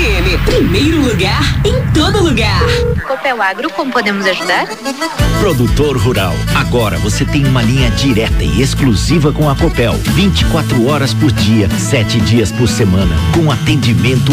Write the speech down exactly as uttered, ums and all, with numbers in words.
M, primeiro lugar em todo lugar. Copel Agro, como podemos ajudar? Produtor rural, agora você tem uma linha direta e exclusiva com a Copel, vinte e quatro horas por dia, sete dias por semana, com atendimento